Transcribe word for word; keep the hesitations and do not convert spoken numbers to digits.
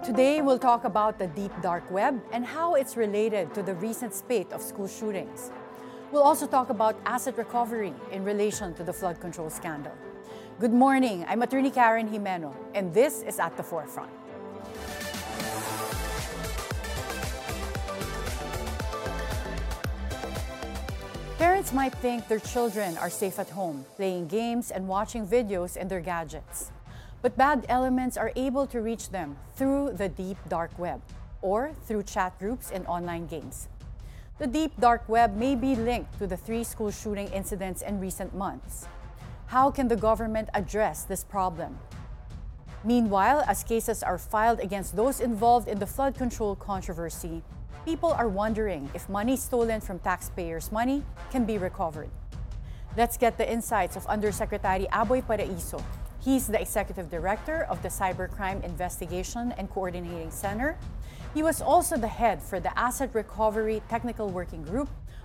Today, we'll talk about the deep dark web and how it's related to the recent spate of school shootings. We'll also talk about asset recovery in relation to the flood control scandal. Good morning, I'm Attorney Karen Jimeno, and this is At the Forefront. Parents might think their children are safe at home, playing games and watching videos in their gadgets. But bad elements are able to reach them through the deep dark web or through chat groups and online games. The deep dark web may be linked to the three school shooting incidents in recent months. How can the government address this problem? Meanwhile, as cases are filed against those involved in the flood control controversy, people are wondering if money stolen from taxpayers' money can be recovered. Let's get the insights of Undersecretary Aboy Paraiso. He's the Executive Director of the Cybercrime Investigation and Coordinating Center. He was also the head for the Asset Recovery Technical Working Group,